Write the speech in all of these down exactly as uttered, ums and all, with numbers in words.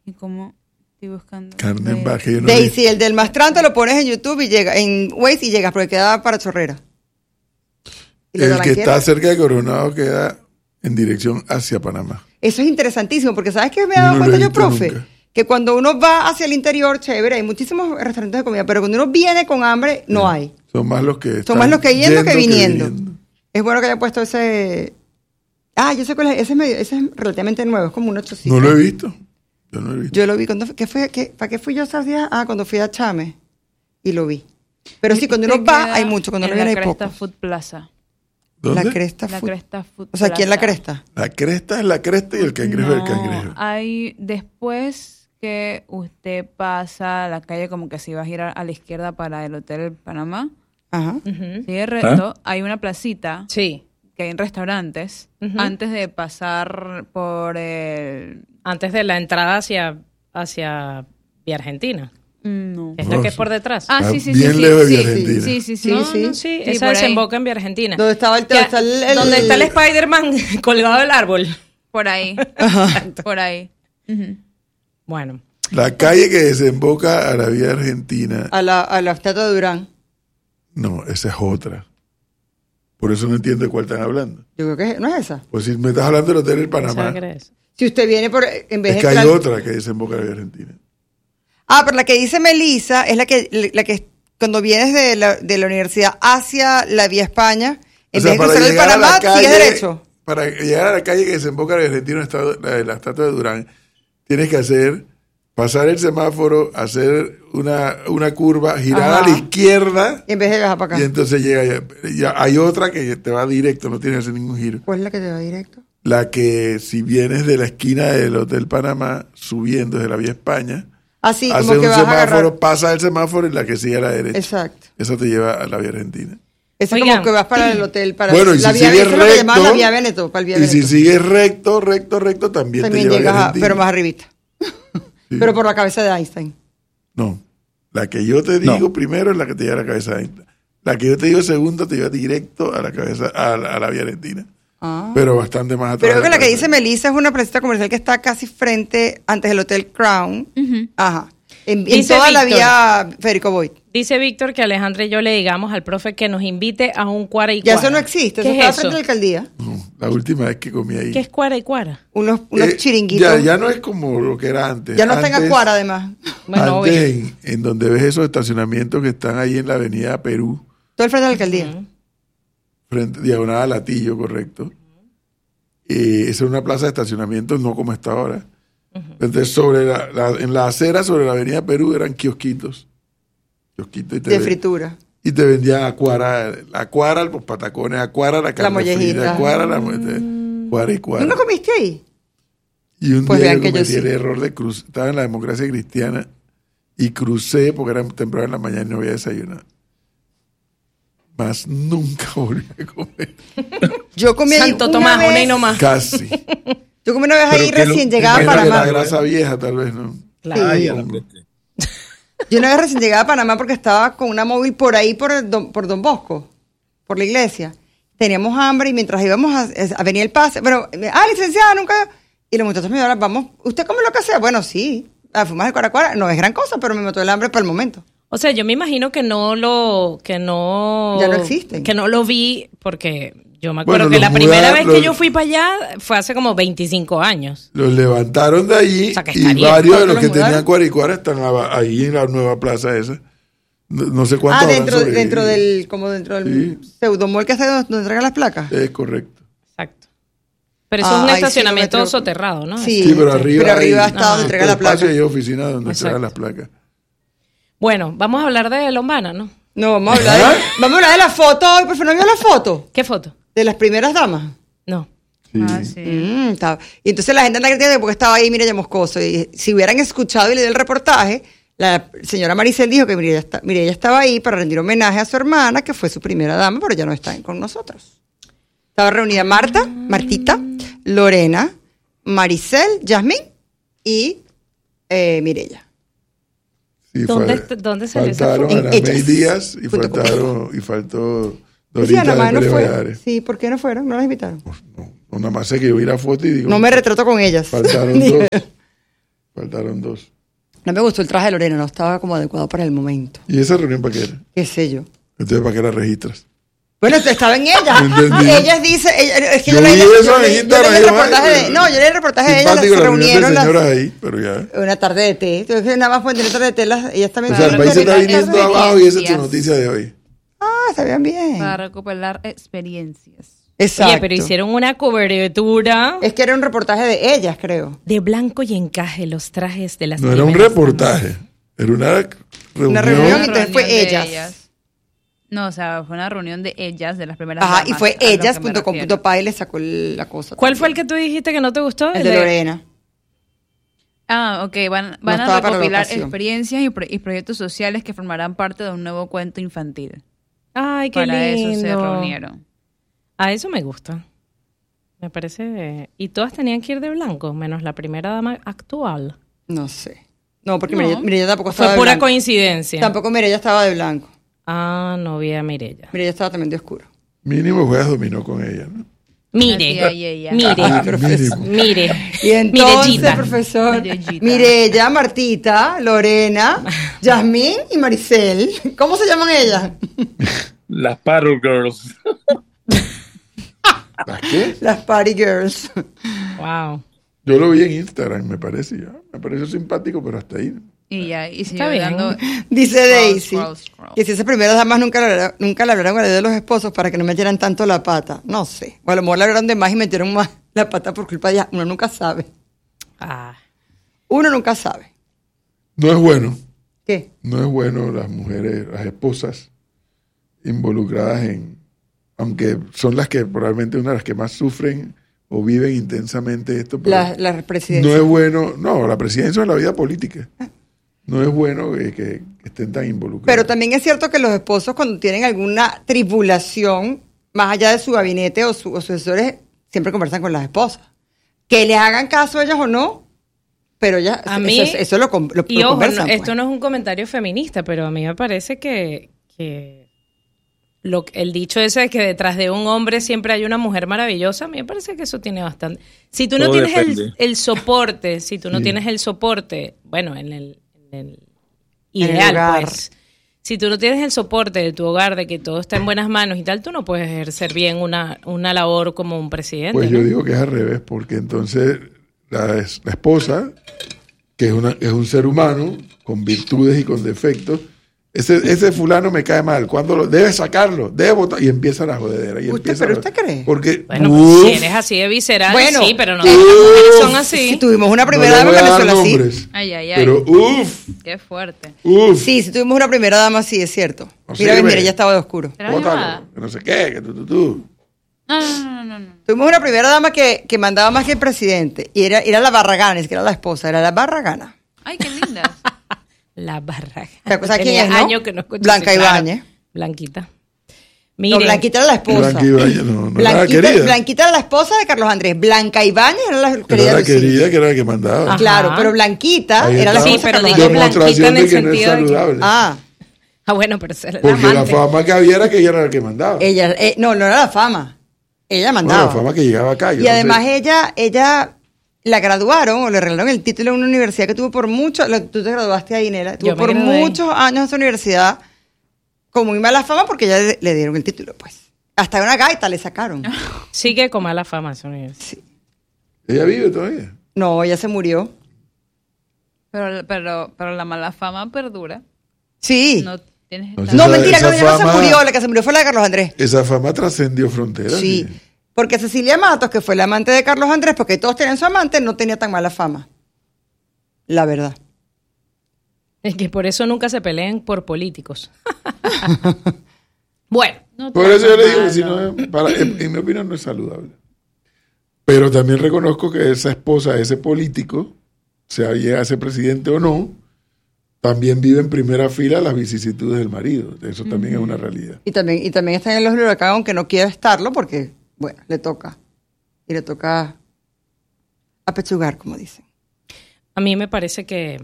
¿Y cómo? Estoy buscando. Carne en vaca. Yo no Daisy, el del Mastranta lo pones en YouTube y llega, en Waze y llegas, porque queda para Chorrera. Y el que está cerca de Coronado queda en dirección hacia Panamá. Eso es interesantísimo, porque ¿sabes qué me he dado no cuenta yo, profe? Nunca. Que cuando uno va hacia el interior, chévere, hay muchísimos restaurantes de comida, pero cuando uno viene con hambre, no, no hay. Son más los que Son más los que yendo, yendo que, viniendo. que viniendo. Es bueno que haya puesto ese... Ah, yo sé cuál es. Ese es, medio, ese es relativamente nuevo, es como un ochocientos. No lo he visto. Yo no lo he visto. Yo lo vi. Cuando, ¿qué fue, qué, ¿Para qué fui yo esos días? Ah, cuando fui a Chame. Y lo vi. Pero sí, cuando uno va, hay mucho. Cuando no viene, hay poco. La Cresta Food Plaza. ¿Dónde? La Cresta La Food. Cresta Food O sea, ¿quién es la Cresta? La Cresta es la Cresta y el cangrejo no, es el cangrejo. Hay después que usted pasa la calle como que si va a girar a la izquierda para el Hotel Panamá. Ajá. Uh-huh. Sigue recto. ¿Ah? Hay una placita. Sí. Que hay en restaurantes. Uh-huh. Antes de pasar por el... Antes de la entrada hacia, hacia Vía Argentina. No. Es la no, que sí. es por detrás. Ah, sí, sí, bien sí. lejos Sí, de sí, Argentina. sí, sí, sí. No, sí, no, sí, sí, esa por desemboca ahí. en Vía Argentina. ¿Dónde estaba el... Ya, está el, el ¿Dónde está el Spider-Man colgado del árbol? Por ahí. Por ahí. Uh-huh. Bueno. La calle que desemboca a la vía argentina. A la, a la estatua de Durán. No, esa es otra. Por eso no entiendo de cuál están hablando. Yo creo que no es esa. Pues si me estás hablando del Hotel El Panamá. Si usted viene por... En vez es que de hay plan... otra que desemboca a la vía argentina. Ah, pero la que dice Melissa es la que, la que cuando vienes de la, de la universidad hacia la vía España, en O sea, vez de para cruzar el llegar a la Panamá, calle- sigues derecho. Para llegar a la calle que desemboca a la vía argentina, está la de la estatua de Durán, tienes que hacer, pasar el semáforo, hacer una, una curva, girar Ajá. a la izquierda. Y en vez de bajar para acá. Y entonces llega ya, ya hay otra que te va directo, no tienes que hacer ningún giro. ¿Cuál es la que te va directo? La que si vienes de la esquina del Hotel Panamá, subiendo desde la vía España, Así, haces como un que vas a agarrar. semáforo, pasa el semáforo y la que sigue a la derecha. Exacto. Eso te lleva a la vía argentina. Ese es Oigan. como que vas para el hotel, para Bueno, y la si vía sigues Veneto, lo que llamaban la recto, vía Veneto, para el vía y Veneto. si sigues recto, recto, recto, también, También te lleva a llegas, la a, Argentina. pero más arribita. Sí. Pero por la cabeza de Einstein. No. La que yo te digo primero es la que te lleva a la cabeza de Einstein. La que yo te digo segundo te lleva directo a la cabeza, a la, a la vía argentina. Ah. Pero bastante más atrás. Pero creo que de la que cabeza. dice Melissa es una placita comercial que está casi frente, antes del Hotel Crown. Uh-huh. Ajá. En, en Dice toda la Víctor. vía Federico Boyd. Dice Víctor que Alejandra y yo le digamos al profe que nos invite a un cuara y Ya cuara. eso no existe, eso ¿Qué está es frente a la eso? alcaldía. No, la última vez que comí ahí. ¿Qué es cuara y cuara? Unos, unos Eh, chiringuitos. Ya, Ya, ya no es como lo que era antes. no está en Antes- Acuara, además. Bueno, antes, obvio. en, en donde ves esos estacionamientos que están ahí en la avenida Perú, Todo el frente a la alcaldía. Uh-huh. frente, diagonal a Latillo, correcto. Eh, esa es una plaza de estacionamientos, no como está ahora. Uh-huh. Entonces, sobre la, la- en la acera, sobre la avenida Perú, eran kiosquitos. Kiosquitos y te, De ven- fritura. y te vendían acuara, la acuara, los patacones, acuara, la carne mollejita. frita, acuara, la mo- cuara y cuara. ¿Nunca comiste ahí? Y un Pues día vean yo que yo cometí sí. el error de cruzar, estaba en la democracia cristiana y crucé porque era temprano en la mañana y no había desayunado. Más nunca volví a comer. Yo comí ahí Santo una Tomás, vez, una y no más. Casi. Yo comí una vez ahí Pero que lo- recién llegada a que Era de la Panamá. grasa vieja, tal vez, ¿no? Claro. Ay, Sí. a la bestia. Yo una vez recién llegada a Panamá porque estaba con una móvil por ahí, por, el Don, por Don Bosco, por la iglesia. Teníamos hambre y mientras íbamos a, a venir el pase, pero, ah, licenciada, nunca... Y los muchachos me dijeron, vamos, ¿usted come lo que sea? Bueno, sí, ah, fuimos al Cuaracuara, no es gran cosa, pero me mató el hambre para el momento. O sea, yo me imagino que no lo, que no, Ya no existen. que no lo vi porque yo me acuerdo Bueno, que los la primera muda- vez los- que yo fui para allá fue hace como veinticinco años. Los levantaron de allí O sea, que y está bien. varios de los ¿Los que mudaron? tenían cuaricuara están a- ahí en la nueva plaza esa. No, no sé cuántos Ah, habrán dentro, sobrevivido. dentro del, como dentro del Sí. pseudomol que hace donde, donde entregan las placas. Es correcto. Exacto. Pero eso Ah, es un ahí sí estacionamiento no me atrevo. soterrado, ¿no? Sí, Sí, pero arriba, pero arriba hay- está donde Ajá. entrega la espacio placa. y oficina donde Exacto. entregan las placas. Bueno, vamos a hablar de Lombana, ¿no? No, vamos a hablar de, vamos a hablar de la foto hoy, por favor, ¿no vio la foto? ¿Qué foto? De las primeras damas. No. Sí. Ah, sí. Mm, estaba- Y entonces la gente anda criticando porque estaba ahí Mireya Moscoso. Y si hubieran escuchado y leído el reportaje, la señora Maricel dijo que Mireya, está, Mireya estaba ahí para rendir homenaje a su hermana, que fue su primera dama, pero ya no está con nosotros. Estaba reunida Marta, Martita, Lorena, Maricel, Yasmín y eh, Mireya. Sí, ¿Dónde fue- est- dónde salió esa faltaron foto? Ana En May Ellas. Díaz y Junto con- faltaron y faltó Sí, Dorita Ana de May no Pérez fue. Valladares. Sí, ¿por qué no fueron? No las invitaron. No, no, nada más sé que yo vi la foto y digo. No me retrato con ellas. Faltaron dos. Faltaron dos. No me gustó el traje de Lorena, no estaba como adecuado para el momento. ¿Y esa reunión para qué era? ¿Qué sé yo? Entonces, ¿para qué la registras? Bueno, estaba en ella. Entendí. Ellas dicen, ella- es que Yo yo, leí, vi yo eso leí- en yo leí el Instagram, reportaje ay, de, no, yo leí el reportaje de ellas, las- Simpático se la reunión de reunieron las- señoras ahí, pero ya. una tarde de té. Entonces nada más pueden tener tarde de té, las- ellas también O sea, el Para país se está recuperar viniendo abajo y esa es tu experiencias. noticia de hoy. Ah, sabían bien. Para recopilar experiencias. Exacto. Oye, pero hicieron una cobertura Es que era un reportaje de ellas, creo. de blanco y encaje los trajes de las No era un primeras reportaje, era una reunión. Una reunión. Una entonces fue reunión de ellas. No, o sea, fue una reunión de ellas, de las primeras Ajá, y damas, fue a lo que me ellas punto com refiero. punto pa y le sacó el- la cosa. ¿Cuál fue el que tú dijiste que no te gustó? El de Lorena. Ah, ok, van, van No a estaba para la recopilar ocasión. experiencias y, pro- y proyectos sociales que formarán parte de un nuevo cuento infantil. Ay, qué Para lindo. eso se reunieron. A eso me gusta. Me parece... Y todas tenían que ir de blanco, menos la primera dama actual. No sé. No, porque No. Mireya, Mireya tampoco Fue estaba de pura blanco. coincidencia. Tampoco Mireya estaba de blanco. Ah, no vi a Mirella. Mireya estaba también de oscuro. Mínimo juegas dominó con ella, ¿no? Mire, Así, ahí ella. mire, Ah, profesor. mire. Y entonces, Mirellita. profesor, Mirellita. Mireya, Martita, Lorena, Yasmín y Maricel. ¿Cómo se llaman ellas? Las Parrot Girls. ¿Las qué? Las Party Girls. Wow. Yo lo vi en Instagram, me parece ya. Me pareció simpático, pero hasta ahí. Y ya, y Está siguió bien. dando... Dice Scroll, Daisy scroll, scroll. que si esas primeras damas nunca, le- nunca le hablaron a de los esposos para que no metieran tanto la pata. No sé. O a lo mejor le hablaron de más y metieron más la pata por culpa de ella. Uno nunca sabe. Ah. Uno nunca sabe. No es bueno, ¿Qué? no es bueno las mujeres, las esposas involucradas en, aunque son las que probablemente una de las que más sufren o viven intensamente esto, pero La, la presidencia. no es bueno, no, la presidencia es la vida política. No es bueno que, que estén tan involucrados. Pero también es cierto que los esposos cuando tienen alguna tribulación, más allá de su gabinete o, su, o sus asesores, siempre conversan con las esposas. Que les hagan caso a ellas o no, pero ya A eso, mí, eso, eso lo, con- lo, y lo ojo, conversan. no, pues. esto no es un comentario feminista, pero a mí me parece que, que lo, el dicho ese de que detrás de un hombre siempre hay una mujer maravillosa, a mí me parece que eso tiene bastante... Si tú no Todo tienes el, depende. el soporte, si tú no Sí. tienes el soporte, bueno, en el, en el En el ideal, hogar. pues... Si tú no tienes el soporte de tu hogar, de que todo está en buenas manos y tal, tú no puedes ejercer bien una, una labor como un presidente. Pues ¿no? yo digo que es al revés, porque entonces la, es- la esposa, que es, una, es un ser humano con virtudes y con defectos, ese, ese fulano me cae mal, cuando lo debe sacarlo, debe votar, y empieza la jodedera. Y ¿Usted- empieza pero la- usted cree? Porque, Bueno, uf, pues, si eres así de visceral, Bueno, sí, pero no uf, todas las mujeres son así. Si tuvimos una no primera le dama voy en a dar Venezuela, sí. nombres, Ay, ay, ay. pero uff, Qué fuerte. uff, Sí, si tuvimos una primera dama, sí, es cierto. No Mira, sirve. mira, ya estaba de oscuro. ¿Era llamada? bótalo, que no sé qué, que tú, tú, tú. No, no, no, no, no. Tuvimos una primera dama que, que mandaba más que el presidente. Y era, era la barragana, es que era la esposa, era la barragana. Ay, qué lindas. La barraca. ¿Te acuerdas quién Tenía es, no? años que no escucho. Blanca sí, claro. Ibáñez. Blanquita. No, Miren, Blanquita era la esposa. Blanca Ibáñez, no, no era la Blanquita, querida. Blanquita era la esposa de Carlos Andrés. Blanca Ibáñez era la querida Era la Lucía. querida que era la que mandaba. Ajá. Claro, pero Blanquita Ahí era la está. esposa Sí, pero de Carlos digo Andrés. Demostración blanquita en de que el no es sentido de que- saludable. Ah, ah, bueno, pero esa era la Porque la amante. fama que había era que ella era la que mandaba. ella, eh, no, no era la fama. Ella Bueno, mandaba. la fama que llegaba acá. yo Y no además sé. ella, ella la graduaron o le regalaron el título en una universidad que tuvo por mucho, lo- tú te graduaste ahí, Nela, tuvo Yo me por gradué. muchos años esa universidad con muy mala fama porque ya le, le dieron el título, pues. Hasta una gaita le sacaron. Sigue con mala fama esa universidad. Ella vive todavía. No, ella se murió. Pero, pero, pero la mala fama perdura. Sí. No tienes No, esta- No, esa- mentira, esa no, ella no se fama- murió, la que se murió fue la de Carlos Andrés. Esa fama trascendió fronteras. Sí, sí. porque Cecilia Matos, que fue la amante de Carlos Andrés, porque todos tenían su amante, no tenía tan mala fama. La verdad. Es que por eso nunca se peleen por políticos. Bueno, No Por te eso yo le digo malo. que si no es- para- en, en mi opinión no es saludable. Pero también reconozco que esa esposa de ese político, sea llega a ser presidente o no, también vive en primera fila las vicisitudes del marido. Eso también es una realidad. Y también, y también está en los huracanes, aunque no quiera estarlo, porque, bueno, le toca. Y le toca apechugar, como dicen. a mí me parece que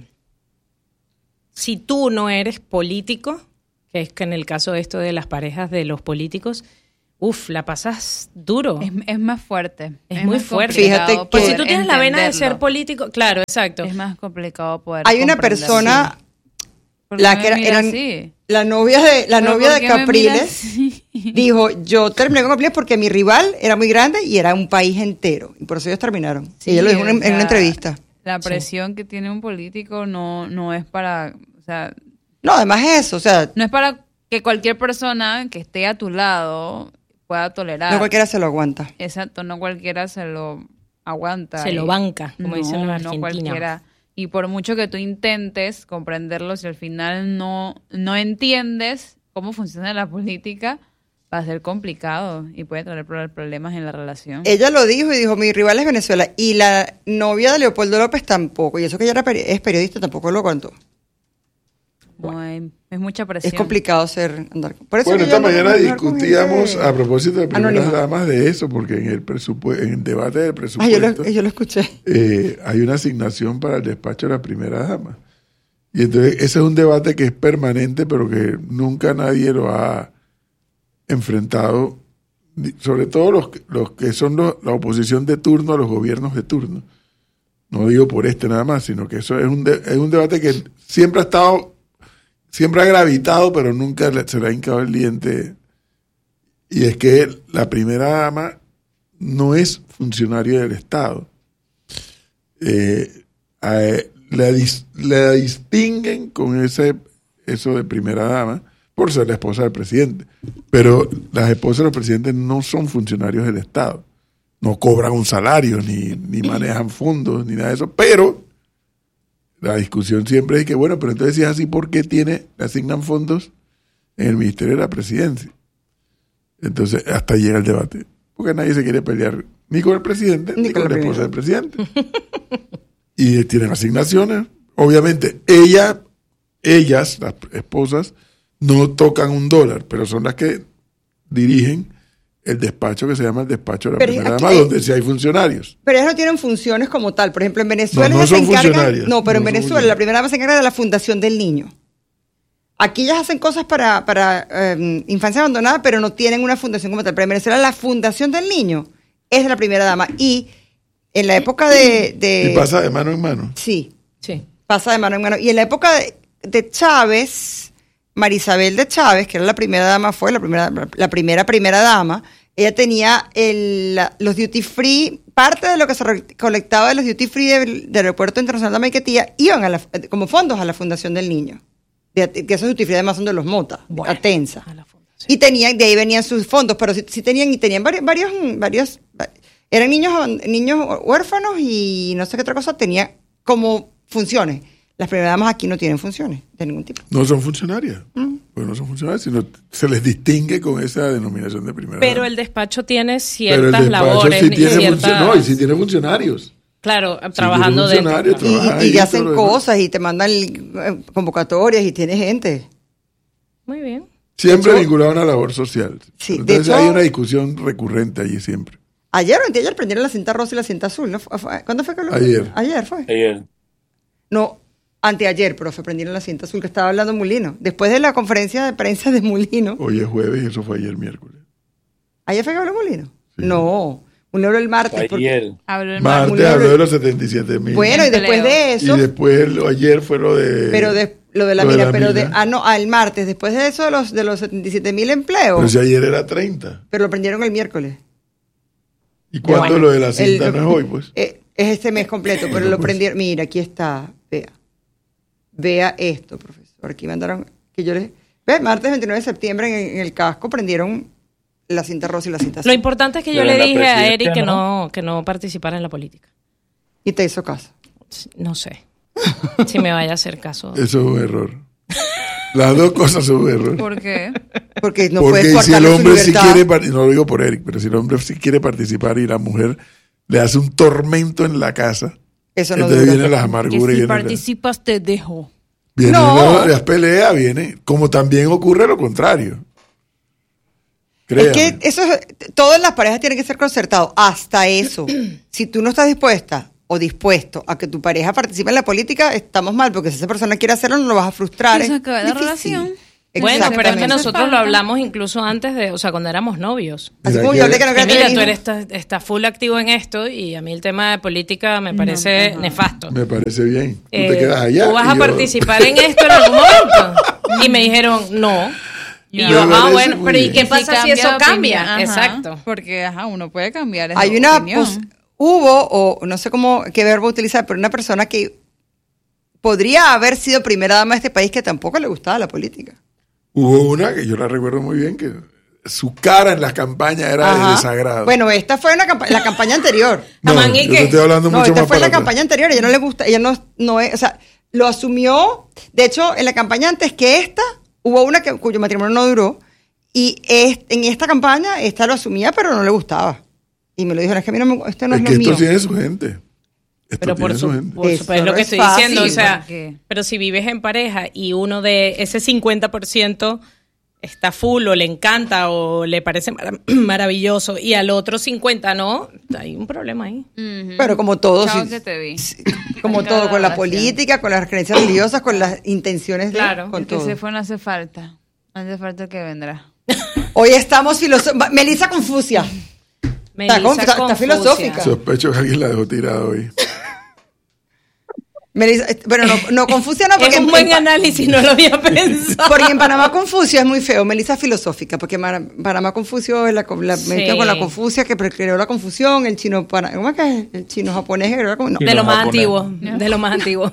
si tú no eres político, que es que en el caso de esto de las parejas de los políticos, uf, la pasas duro. Es, es más fuerte. Es muy más fuerte. complicado Fíjate que- Pues si poder tú tienes la vena de ser entenderlo. político, claro, exacto. Es más complicado poder Hay una comprenderlo. persona, ¿Por qué la me que era, mira eran- así? la novia de la ¿Pero novia por de qué me mira Capriles, así? dijo, yo terminé con Capriles porque mi rival era muy grande y era un país entero. Y por eso ellos terminaron. Sí, y ella lo dijo en, o una- en una sea, entrevista. La presión que tiene un político no, no es para, o sea, No, además es eso, o sea, no es para que cualquier persona que esté a tu lado pueda tolerar. no cualquiera se lo aguanta. Exacto, no cualquiera se lo aguanta. Se y- lo banca, como no, dicen los no argentinos. cualquiera. Y por mucho que tú intentes comprenderlo, si al final no, no entiendes cómo funciona la política, va a ser complicado y puede traer pro- problemas en la relación. Ella lo dijo y dijo, mi rival es Venezuela. Y la novia de Leopoldo López tampoco. Y eso que ella era peri- es periodista tampoco lo aguantó. No hay- es mucha presión. Es complicado ser andar. Por eso Bueno, que yo esta ando mañana con- andar con discutíamos gente a propósito de primeras anónima. damas de eso, porque en el presupuesto, en el debate del Ah, yo presupuesto lo, yo lo escuché. eh, hay una asignación para el despacho de la primera dama. Y entonces ese es un debate que es permanente, pero que nunca nadie lo ha enfrentado, ni- sobre todo los, que- los que son los- la oposición de turno a los gobiernos de turno. No digo por este nada más, sino que eso es un, de- es un debate que siempre ha estado, siempre ha gravitado, pero nunca le- se le ha hincado el diente. Y es que la primera dama no es funcionario del Estado. Eh, a- la, dis- la distinguen con ese eso de primera dama por ser la esposa del presidente. Pero las esposas de los presidentes no son funcionarios del Estado. No cobran un salario, ni, ni manejan fondos, ni nada de eso. Pero la discusión siempre es que, bueno, pero entonces si es así, ¿por qué tiene, le asignan fondos en el Ministerio de la Presidencia? Entonces, hasta llega el debate. Porque nadie se quiere pelear ni con el presidente, ni, Ni con con la la esposa del presidente. Y tienen asignaciones. Obviamente, ella, ellas, las esposas, no tocan un dólar, pero son las que dirigen el despacho que se llama el despacho de la Pero primera aquí dama, hay- donde sí hay funcionarios. Pero ellas no tienen funciones como tal. Por ejemplo, en Venezuela No, no ellas se son encargan. funcionarias. No, pero No en son Venezuela la primera dama se encarga de la fundación del niño. Aquí ellas hacen cosas para, para eh, infancia abandonada, pero no tienen una fundación como tal. Pero en Venezuela la fundación del niño es de la primera dama. Y en la época de... de- Y pasa de mano en mano. Sí, Sí. pasa de mano en mano. Y en la época de, de Chávez, Marisabel de Chávez, que era la primera dama, fue la primera, la primera primera dama, ella tenía el, la- los duty free, parte de lo que se recolectaba de los duty free del, del aeropuerto internacional de Maiquetía, iban a la, como fondos a la Fundación del Niño. De- que esos duty free además son de los Mota, Bueno, Atensa. a la fundación. Y tenían, de ahí venían sus fondos, pero sí, sí tenían, y tenían varios, varios, varios, eran niños, niños huérfanos y no sé qué otra cosa, tenían como funciones. Las primeras damas aquí no tienen funciones de ningún tipo. No son funcionarias. Pues no son funcionarias, sino se les distingue con esa denominación de primera Pero dama. el despacho tiene Pero el ciertas despacho labores sí y tiene ciertas... funcio- no, y sí tiene funcionarios. Claro, trabajando tiene dentro. funcionarios, Y, trabaja y- y ahí, hacen todo lo demás. cosas y te mandan eh, convocatorias y tiene gente. Muy bien. Siempre De hecho- vinculado a una labor social. Sí, de Entonces hecho- hay una discusión recurrente allí siempre. Ayer o anteayer prendieron la cinta rosa y la cinta azul. ¿no? Fue- fue- ¿Cuándo fue que lo Ayer. Ayer fue. Ayer. No, anteayer, profe, prendieron la cinta azul que estaba hablando Mulino. Después de la conferencia de prensa de Mulino. Hoy es jueves y eso fue ayer miércoles. ¿Ayer fue que habló Mulino? Sí. No, Mulino habló el martes. porque- Ayer. Habló el Martes Mulino- habló de los setenta y siete mil. Bueno, y después de y eso... después lo- ayer fue lo de... Pero de, lo de la lo mina, pero de, mina. ah, no, al martes, después de eso, de los, de los setenta y siete mil empleos, Pero si ayer era treinta. pero lo prendieron el miércoles. ¿Y cuándo Bueno, lo de la cinta el- no es hoy, pues? Eh, es este mes completo, pero Bueno, lo pues. prendieron. Mira, aquí está, vea. Vea esto, profesor. Aquí mandaron, que yo les... Ve, martes veintinueve de septiembre en, en el casco prendieron la cinta rosa y la cinta azul. Lo importante es que yo Pero le la dije a presidencia Eric que no. no, que no participara en la política. Y te hizo caso. No sé si me vaya a hacer caso. Eso es un error. Las dos cosas son un error. ¿Por qué? Porque no Porque puedes si el cortarle su hombre sí libertad. quiere, par- no lo digo por Eric, pero si el hombre sí quiere participar y la mujer le hace un tormento en la casa, Eso no entonces dura. vienen las Que amarguras. si y vienen, la- participas te dejo. vienen No. la- las peleas, viene, como también ocurre lo contrario. Es Créame. que eso es- todo en las parejas tiene que ser concertado, hasta eso. Si tú no estás dispuesta o dispuesto a que tu pareja participe en la política, estamos mal, porque si esa persona quiere hacerlo, no lo vas a frustrar. Y se Es acaba la difícil. relación. Bueno, pero es que Exactamente. nosotros lo hablamos incluso antes de, o sea, cuando éramos novios. Así Mira, como que- yo hablé que no Que quería mira, tener tú hijos. eres estás está full activo en esto y a mí el tema de política me parece ajá. nefasto. Me parece bien. Tú Eh, te quedas allá. ¿Tú vas y a yo- participar en esto en algún momento? Y me dijeron, no. Y Ya. yo, Me ah, parece bueno, muy pero ¿y bien. qué Y pasa si cambia eso de cambia? opinión, ajá, Exacto. Porque, ajá, uno puede cambiar esa Hay una, opinión. pos- hubo, o no sé cómo, qué verbo utilizar, pero una persona que podría haber sido primera dama de este país que tampoco le gustaba la política. Hubo una que yo la recuerdo muy bien, que su cara en las campañas era Ajá. de desagrado. Bueno, esta fue una campa- la campaña anterior. no, Amán, ¿y yo qué? te estoy hablando No, mucho esta más fue para la atrás. campaña anterior, ella no le gusta, ella no, no es, o sea, lo asumió, de hecho, en la campaña antes que esta, hubo una que, cuyo matrimonio no duró, y es- en esta campaña, esta lo asumía, pero no le gustaba. Y me lo dijo, es que a mí no me, esto no es, Es lo que mío. esto tiene su gente. Esto Pero por tiene su, su gente. por Eso su- es lo no que es estoy fácil, diciendo, o sea, porque- pero si vives en pareja y uno de ese cincuenta por ciento está full o le encanta o le parece marav- maravilloso y al otro cincuenta no, hay un problema ahí. Ujú. Pero como todo, Chao sí, que te vi. como En cada todo, con la relación. política, con las creencias religiosas, con las intenciones de, Claro. con El que todo. se fue no hace falta. No hace falta que vendrá. Hoy estamos filosóficos. Melissa Confucia. Melissa conf- está- está Confucia. filosófica. Sospecho que alguien la dejó tirada hoy. Melissa, eh, bueno, no, no Confucia no, porque Es un en- buen en- análisis, no lo había pensado. porque en Panamá Confucio es muy feo. Melissa es filosófica, porque Mara- Panamá Confucio es la, la Sí. mezcla con la Confucia que pre- creó la confusión, el chino pana- ¿cómo es que es? El chino japonés que creó la confusión. De lo Los más japoneses. antiguo, de lo más antiguo.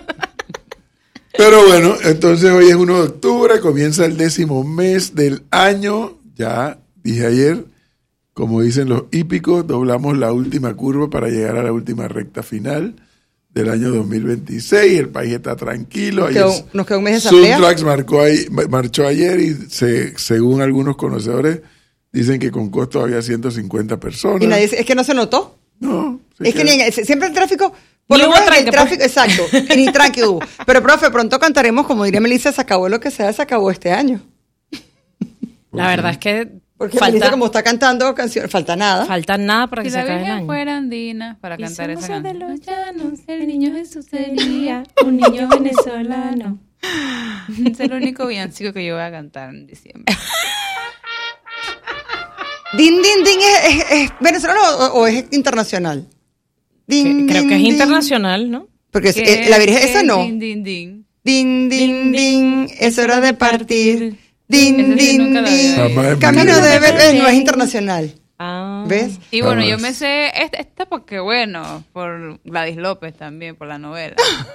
Pero bueno, entonces hoy es uno de octubre, comienza el décimo mes del año. Ya dije ayer, como dicen los hípicos, doblamos la última curva para llegar a la última recta final del año dos mil veintiséis. El país está tranquilo. Nos quedó- Ayer nos quedó un mes de asamblea. Suntrax marcó ahí, marchó ayer y se, según algunos conocedores dicen que con costo había ciento cincuenta personas. Y nadie, es que no se notó. No, se Es que queda- ni en- siempre el tráfico, por Ni lo hubo menos en el tranque, pues. tráfico, exacto, ni tranque hubo. Pero profe, pronto cantaremos, como diría Melissa, se acabó lo que sea, se acabó este año. La verdad es que Porque falta, Melissa como está cantando canciones, falta nada. falta nada para que Si se la acabe el Virgen año. fuera andina para Y cantar somos esa de canción. los llanos, el niño Jesús sería un niño venezolano. Es el único villancico que yo voy a cantar en diciembre. Din, din, din, ¿es, es- es venezolano o, o es internacional? Din, Que- creo din, que es din. internacional, ¿no? Porque es- ¿Qué- eh, la Virgen, qué esa no. Din, din, din. Din, din, din, es hora de partir. Din, Ese sí din, nunca lo había din. oído. Jamás en mi Camino vida. de Belén no es internacional. Ah. ¿Ves? Y bueno, yo Jamás. me sé esta, esta porque, bueno, por Gladys López también, por la novela.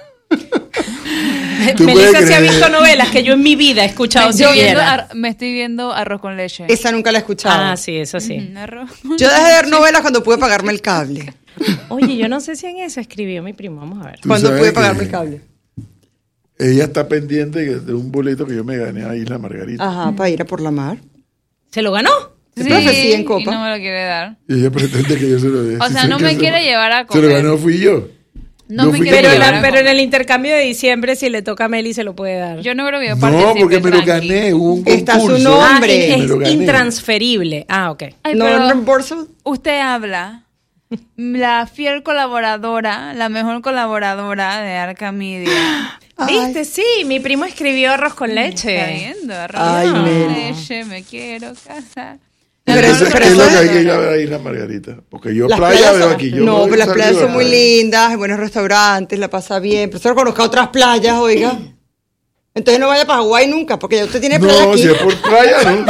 ¿Tú Melissa puedes se ha creer? visto novelas que yo en mi vida he escuchado me, estoy viendo siquiera. ar- me estoy viendo Arroz con leche. Esa nunca la he escuchado. Ah, sí, eso sí. Mm, arroz. Yo dejé de ver novelas cuando pude pagarme el cable. Oye, yo no sé si en eso escribió mi primo, vamos a ver. Tú Cuando sabes pude que pagarme el cable. Ella está pendiente de un boleto que yo me gané a Isla Margarita. Ajá, para ir a por la mar. ¿Se lo ganó? Sí, profe, sí, en Copa. y no me lo quiere dar. Y ella pretende que yo se lo dé. O Si sea, sé no que me se quiere lo- llevar a Se lo comer. ganó fui yo. No Yo me fui quiere quien Pero, me lo llevar la- a gané. pero en el intercambio de diciembre, si le toca a Meli, se lo puede dar. Yo no creo que yo No, participe, porque me lo tranqui. gané. Hubo un Está su concurso. nombre. Ah, Hombre, es, Me lo es gané. intransferible. Ah, ok. Ay, ¿No pero reembolso? usted habla, la fiel colaboradora, la mejor colaboradora de Arca Media. Ay. ¿Viste? Sí, mi primo escribió arroz con Está leche. viendo, arroz Ay, con Meli. leche, me quiero casar. Pero La eso- mejor pero es lo que eso hay es- que ir a ver a Isla Margarita. Porque yo Las playa playas veo son- aquí. Yo no, voy pero las a playas salir son a muy la- lindas, hay buenos restaurantes, la pasa bien. Pero solo conozca otras playas, oiga. Entonces no vaya para Hawái nunca, porque ya usted tiene playa No, aquí. si es por playa, ¿no?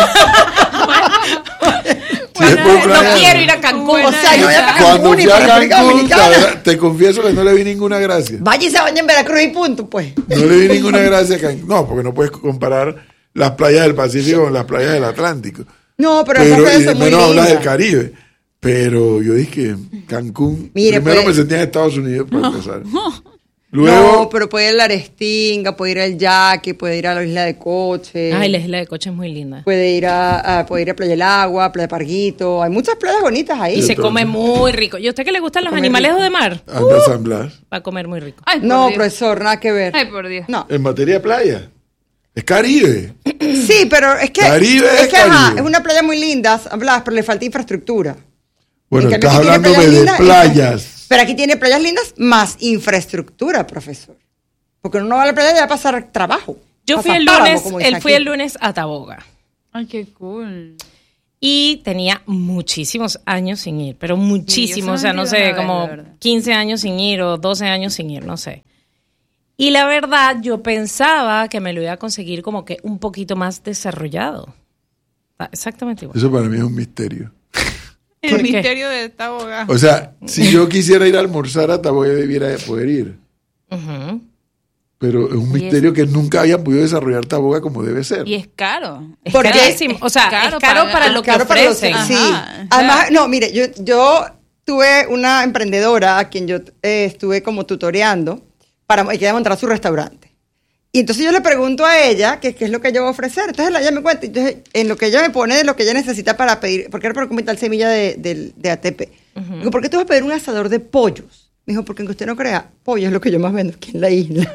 Si es por No playa, quiero ir a Cancún. O sea, no vaya para Cuando Cancún y fui a para República Cancún, Dominicana. la- te confieso que no le vi ninguna gracia. Vaya y se baña en Veracruz y punto, pues. No le vi ninguna gracia a Cancún. No, porque no puedes comparar las playas del Pacífico con las playas del Atlántico. No, pero, Pero, esas playas y son muy menos hablas del lindas. Caribe. Pero yo dije, Cancún. Mire, primero pues- me sentía en Estados Unidos para empezar. Luego, No, pero puede ir a la Arestinga, puede ir al Yaque, puede ir a la isla de Coche. Ay, la isla de Coche es muy linda. Puede ir a, a- puede ir a Playa del Agua, Playa Parguito. Hay muchas playas bonitas ahí. Y se entonces- come muy rico. ¿Y a usted que le gustan los Comer animales rico. de mar? anda a San Blas. Va a comer muy rico. Ay, por No, Dios. profesor, nada que ver. Ay, por Dios. No. En materia de playa. Es Caribe. Sí, pero es que, Caribe es, es que ajá, Caribe. es una playa muy linda, San Blas, pero le falta infraestructura. Bueno, En cambio, estás aquí tiene hablándome playas de lindas, playas. Pero aquí tiene playas lindas más infraestructura, profesor. Porque uno no va a la playa y va a pasar trabajo. Yo fui el Pasapáramo, lunes, como dicen él fui aquí. el lunes a Taboga. Ay, qué cool. Y tenía muchísimos años sin ir, pero muchísimos, o sea, no solamente sé, iba una vez, como de verdad. quince años sin ir o doce años sin ir, no sé. Y la verdad, yo pensaba que me lo iba a conseguir como que un poquito más desarrollado. Ah, exactamente igual. Eso para mí es un misterio. El ¿Por qué? misterio de esta abogada. O sea, si yo quisiera ir a almorzar a Taboga, debiera de poder ir. Ujú. Pero es un Y misterio que nunca hayan podido desarrollar Taboga como debe ser. Y es caro. Es Porque- carísimo. O sea, es caro es caro para- para, lo que Claro, para los- ofrecen. Ajá. sí. Ajá. Además, no, mire, yo, yo tuve una emprendedora a quien yo eh, estuve como tutoreando para que ella montara su restaurante. Y entonces yo le pregunto a ella qué qué es lo que yo voy a ofrecer. Entonces ella me cuenta, entonces, en lo que ella me pone de lo que ella necesita para pedir, porque era para comer tal semilla de, de, de A T P. Digo, ¿por qué tú vas a pedir un asador de pollos? Me dijo, porque aunque usted no crea, pollo es lo que yo más vendo aquí en la isla.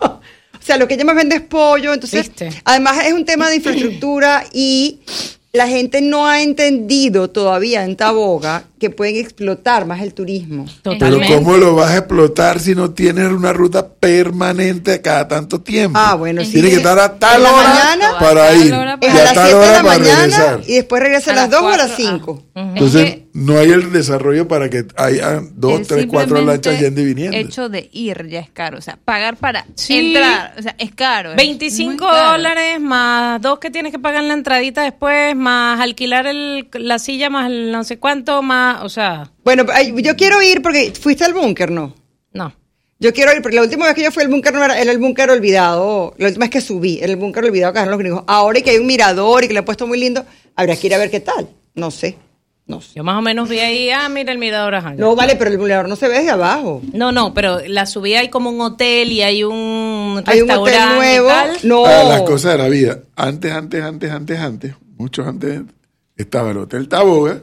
O sea, lo que ella más vende es pollo. Entonces, ¿Viste? además es un tema de infraestructura y la gente no ha entendido todavía en Taboga que pueden explotar más el turismo. Pero Totalmente. ¿cómo lo vas a explotar si no tienes una ruta permanente cada tanto tiempo? Ah, bueno, sí. Tienes que estar a tal En la hora mañana, para a tal ir. hora Y Es para- a a las tal siete de hora la para mañana regresar. y después regresa a A las las dos o a las cuatro, cinco. Entonces, Es que no hay el desarrollo para que haya dos, el tres, cuatro simplemente lanchas yendo y viniendo. hecho de ir ya es caro. O sea, pagar para Sí. entrar, o sea, es caro. es veinticinco muy caro. dólares más dos que tienes que pagar en la entradita después, más alquilar el, la silla, más el no sé cuánto, más, o sea, Bueno, ay, yo quiero ir porque fuiste al búnker, ¿no? no. Yo quiero ir, porque la última vez que yo fui al búnker no era, era el búnker olvidado. La última vez que subí, era el búnker olvidado que dejaron los gringos. Ahora y que hay un mirador y que le han puesto muy lindo, habría que ir a ver qué tal. No sé, no sé. Yo más o menos vi ahí, ah, mira el mirador, ajá. No, vale, pero el mirador no se ve desde abajo. No, no, pero la subida hay como un hotel y hay un Hay un restaurante hotel nuevo. y tal. No. Ah, las cosas de la vida. Antes, antes, antes, antes, antes, muchos antes, estaba el Hotel Taboga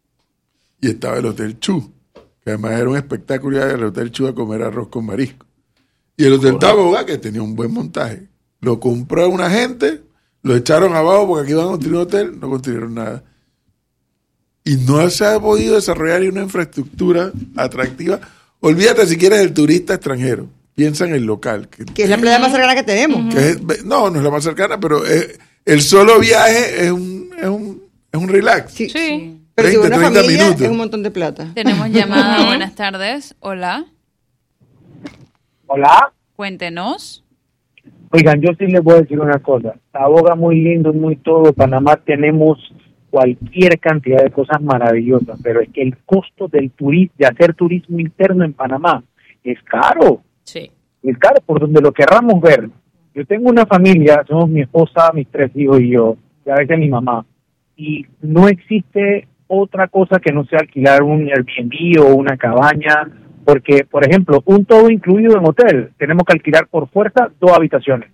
y estaba el Hotel Chu, que además era un espectáculo ir al Hotel Chu a comer arroz con marisco. Y el Hotel Taboga, que tenía un buen montaje, lo compró una gente, lo echaron abajo porque aquí iban a construir un hotel, no construyeron nada. Y no se ha podido desarrollar una infraestructura atractiva. Olvídate si quieres del turista extranjero, piensa en el local. Que, Que es la playa más cercana que tenemos. que es- no, no es la más cercana, pero es- el solo viaje es un, es un, es un relax. Sí. Sí. Pero si treinta, una treinta familia minutos. es un montón de plata. Tenemos llamada. Buenas tardes. Hola. Hola. Cuéntenos. Oigan, yo sí les voy a decir una cosa. Taboga muy lindo, muy todo. Panamá tenemos cualquier cantidad de cosas maravillosas, pero es que el costo del turismo, de hacer turismo interno en Panamá, es caro. Sí. Es caro por donde lo querramos ver. Yo tengo una familia, somos mi esposa, mis tres hijos y yo, y a veces mi mamá, y no existe otra cosa que no sea alquilar un Airbnb o una cabaña, porque, por ejemplo, un todo incluido en hotel, tenemos que alquilar por fuerza dos habitaciones.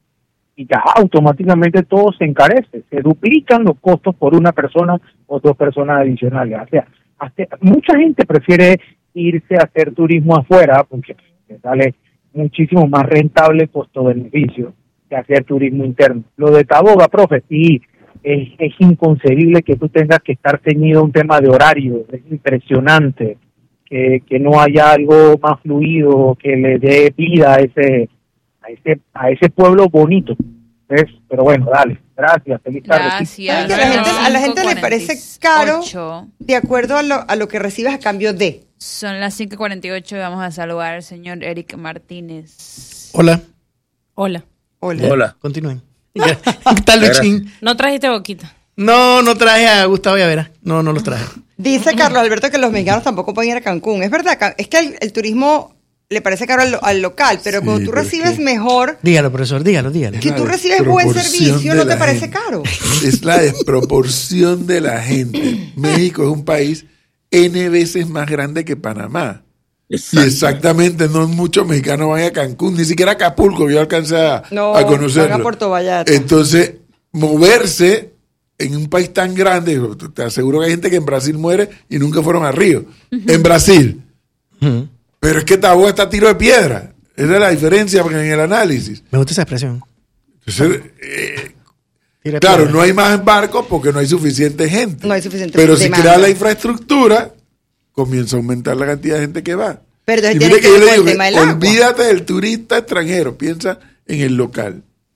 Y ya automáticamente todo se encarece, se duplican los costos por una persona o dos personas adicionales. O sea, hasta, mucha gente prefiere irse a hacer turismo afuera porque le sale muchísimo más rentable costo-beneficio que hacer turismo interno. Lo de Taboga, profe, sí, es, es inconcebible que tú tengas que estar ceñido a un tema de horario, es impresionante que, que no haya algo más fluido, que le dé vida a ese a ese a ese pueblo bonito. ¿Ves? Pero bueno, dale, gracias, feliz tarde. Gracias. ¿Saben que a la gente, a la gente le parece caro cinco cuarenta y ocho. de acuerdo a lo, a lo que recibes a cambio de? Son las cinco cuarenta y ocho y vamos a saludar al señor Eric Martínez. Hola, Hola. Hola. Hola. continúen. ¿Qué tal, Luchín? No trajiste boquita. No, no traje a Gustavo Llavera. No, no los traje. Dice Carlos Alberto que los mexicanos tampoco pueden ir a Cancún. Es verdad, ca- es que el, el turismo le parece caro al, lo- al local, pero Sí, cuando tú pero es recibes que- mejor, Dígalo, profesor, dígalo, dígalo. que tú La recibes buen desproporción servicio, de ¿no te la parece gente. caro? Es la desproporción de la gente. México es un país N veces más grande que Panamá. Y Exacto. exactamente, no muchos mexicanos van a Cancún, ni siquiera a Acapulco, yo alcancé a, No, a conocerlo. van a Puerto Vallarta. Entonces, moverse en un país tan grande, te aseguro que hay gente que en Brasil muere y nunca fueron a Río. En Brasil. Ujú. Pero es que Taboga está a tiro de piedra. Esa es la diferencia porque en el análisis. Me gusta esa expresión. Entonces, eh, Tira claro, piedra. no hay más barcos porque no hay suficiente gente. No hay suficiente Pero si demanda. crea la infraestructura, comienza a aumentar la cantidad de gente que va. Pero entonces Y tiene mire que que yo ver le con el digo, tema que del agua. olvídate del turista extranjero, piensa en el local.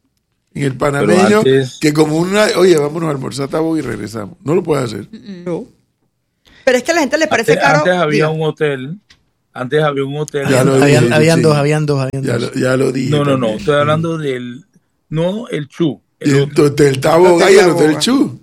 En el panameño, antes- que como una, oye, vámonos a almorzar a Taboga y regresamos. No lo puedes hacer. No. Pero es que a la gente le parece Antes, caro. antes había Diga. un hotel. Antes había un hotel. Ya lo Habían, dije, habían sí. dos, habían dos, habían Ya dos. lo, ya lo dije. No, no, no. también. Estoy hablando del. No el Chu. Y El, el otro. Hotel Taboga Hotel y el Taboga. Hotel Chu.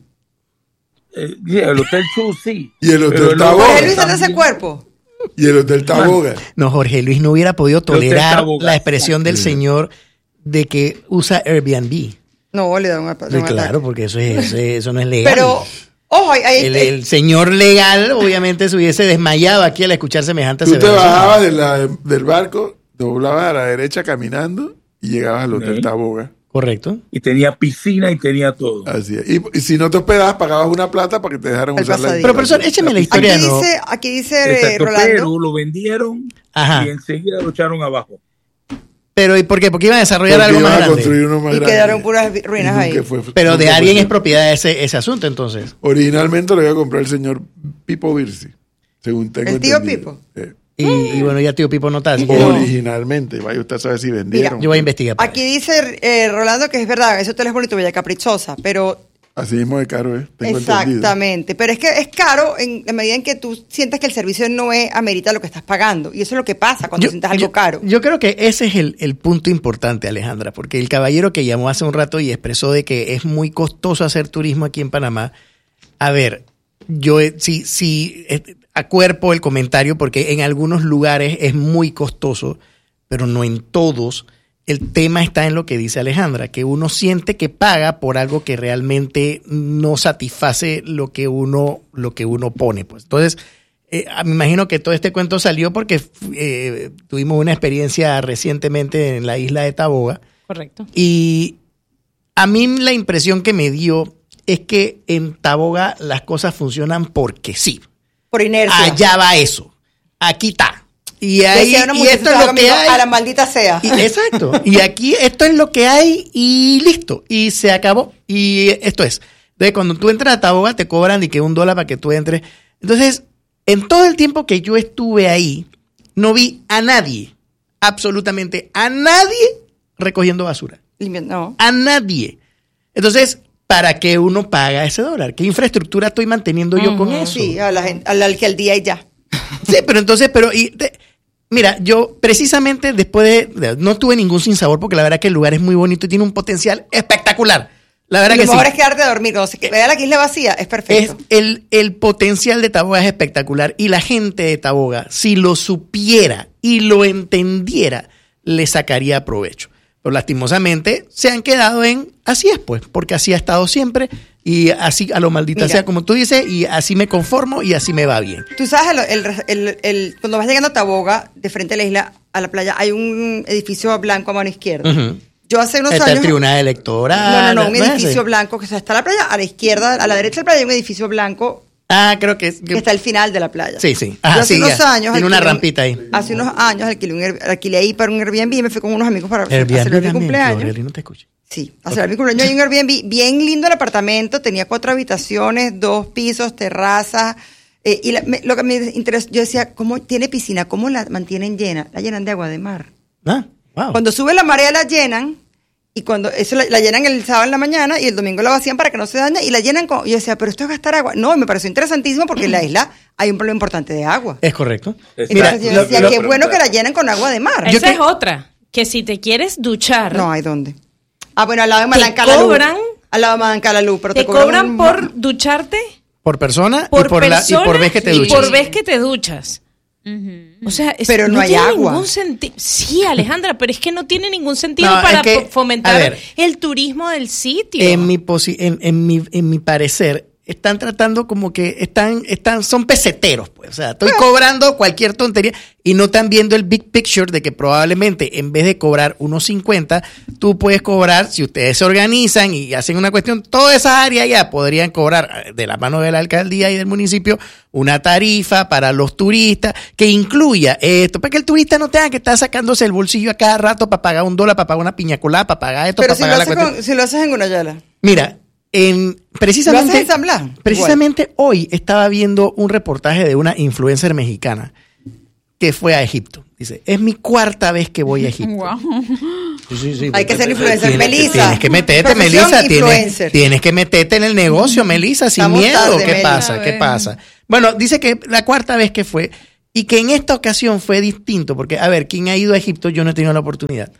Eh, sí, el Hotel Chu, sí. Y el Hotel Pero otro Taboga. Jorge Luis anda ese también- cuerpo. Y el Hotel Taboga. No, Jorge Luis no hubiera podido Hotel tolerar Taboga. la expresión del señor de que usa Airbnb. No, le da un, Sí, un claro, ataque. porque eso, es, eso, es- eso no es legal. Pero, ojo, hay, hay- el, el señor legal obviamente se hubiese desmayado aquí al escuchar semejante Tú te aseveración. bajabas de la, del barco, doblabas a la derecha caminando y llegabas al Hotel Sí. Taboga. Correcto. Y tenía piscina y tenía todo. Así es. Y, y si no te hospedabas, pagabas una plata para que te dejaran El usar la pasadito. Pero, profesor, écheme la aquí historia de nuevo. dice, aquí dice eh, Exacto, Rolando. pero lo vendieron Ajá. y enseguida lo echaron abajo. Pero, ¿y por qué? Porque iban a desarrollar Porque algo iban más a grande. construir uno más Y grande. quedaron puras vi- ruinas Y ahí. nunca fue- Pero nunca de fue alguien es cierto. propiedad ese, ese asunto, entonces. Originalmente lo iba a comprar el señor Pipo Virsi, según tengo ¿El tío entendido. Pipo? Eh, Y, y bueno, ya tío Pipo no está, así que Originalmente, vaya usted a saber si vendieron. yo voy a investigar. para Aquí ver. dice eh, Rolando que es verdad, ese hotel es bonito, bella caprichosa, pero Así mismo de caro, ¿eh? Tengo entendido. exactamente. Pero es que es caro en la medida en que tú sientas que el servicio no es amerita lo que estás pagando. Y eso es lo que pasa cuando Yo- sientas algo yo- caro. Yo creo que ese es el, el punto importante, Alejandra, porque el caballero que llamó hace un rato y expresó de que es muy costoso hacer turismo aquí en Panamá, a ver, yo eh, sí, sí eh, acuerpo el comentario porque en algunos lugares es muy costoso, pero no en todos. El tema está en lo que dice Alejandra, que uno siente que paga por algo que realmente no satisface lo que uno, lo que uno pone. Pues. Entonces, eh, me imagino que todo este cuento salió porque eh, tuvimos una experiencia recientemente en la isla de Taboga Correcto. y a mí la impresión que me dio es que en Taboga las cosas funcionan porque sí. Por inercia. Allá va eso. Aquí está. Y ahí Decía una y muchacha esto es que lo que estaba conmigo, hay. a la maldita sea. Y- exacto. Y aquí esto es lo que hay y listo. Y se acabó. Y esto es. Entonces, cuando tú entras a Taboga, te cobran y que un dólar para que tú entres. Entonces, en todo el tiempo que yo estuve ahí, no vi a nadie, absolutamente a nadie recogiendo basura. Limpia- no. A nadie. Entonces, ¿para qué uno paga ese dólar? ¿Qué infraestructura estoy manteniendo yo con eso? Sí, a la gente, al alcaldía y ya. Sí, pero entonces, pero y, de- mira, yo precisamente después de, de- no tuve ningún sinsabor porque la verdad que el lugar es muy bonito y tiene un potencial espectacular. La verdad Lo que sí. mejor es quedarte a dormir. Cuando se vea la isla vacía, es Es perfecto. el, el potencial de Taboga es espectacular y la gente de Taboga, si lo supiera y lo entendiera, le sacaría provecho. Pero lastimosamente se han quedado en así es pues, porque así ha estado siempre y así a lo maldita Mira. sea como tú dices y así me conformo y así me va bien. Tú sabes, el, el- el- el- cuando vas llegando a Taboga, de frente a la isla, a la playa, hay un edificio blanco a mano izquierda. Ujú. Yo hace unos Está el años... tribunal electoral. No, no, no, un es edificio ese? blanco que o sea, está a la playa, a la izquierda, a la derecha de la playa hay un edificio blanco Ah, creo que, que está al final de la playa. Sí, sí. Yo Ajá, hace sí, unos ya. años... Tiene una alquilé un- rampita ahí. Hace unos años alquilé, un, Air- alquilé ahí para un Airbnb y me fui con unos amigos para Airbnb celebrar mi también, cumpleaños. Gabriel, no te escucho. Sí, a celebrar mi cumpleaños hay un Airbnb bien lindo el apartamento, tenía cuatro habitaciones, dos pisos, terraza. eh, y la- me- lo que me interesó, yo decía, ¿cómo tiene piscina? ¿Cómo la mantienen llena? La llenan de agua de mar. Ah, wow. Cuando sube la marea la llenan y cuando eso la, la llenan el sábado en la mañana y el domingo la vacían para que no se dañe y la llenan con... Yo decía, pero esto es gastar agua. No, me pareció interesantísimo porque en la isla hay un problema importante de agua. Es correcto. Es- Mira, Entonces yo lo- decía, lo- qué bueno que la llenen con agua de mar. Yo Esa que- es otra. Que si te quieres duchar, No hay dónde. Ah, bueno, al lado de Te Malancalalú. cobran- Al lado de Malancalalú, pero te, te, cobran un- por ducharte, por persona por y, por la, y persona por vez que te y duchas. por vez que te duchas. O sea, es- Pero no hay tiene agua. ningún sentido. Sí, Alejandra, pero es que no tiene ningún sentido No, para es que, po- fomentar a ver, el turismo del sitio. En mi, posi- en, en mi en mi parecer, están tratando como que están, están, son peseteros, pues. O sea, estoy cobrando cualquier tontería y no están viendo el big picture de que probablemente en vez de cobrar unos cincuenta, tú puedes cobrar, si ustedes se organizan y hacen una cuestión, todas esas áreas ya podrían cobrar de la mano de la alcaldía y del municipio una tarifa para los turistas que incluya esto, para que el turista no tenga que estar sacándose el bolsillo a cada rato para pagar un dólar, para pagar una piña colada, para pagar esto, Pero para si lo, pagar la haces cuestión. con- si lo haces en Gunayala. Mira, en, precisamente, ¿Lo haces en San Blas? precisamente hoy estaba viendo un reportaje de una influencer mexicana que fue a Egipto. Dice, es mi cuarta vez que voy a Egipto. Wow. Sí, sí, sí, Hay que ser influencer, tienes, Melissa. Tienes que meterte, Profesión Melissa. Tienes, influencer. tienes que meterte en el negocio, Melissa, sin Estamos miedo. tarde, ¿Qué Melissa. pasa? ¿Qué pasa? Bueno, dice que la cuarta vez que fue y que en esta ocasión fue distinto, porque, a ver, quien ha ido a Egipto, yo no he tenido la oportunidad,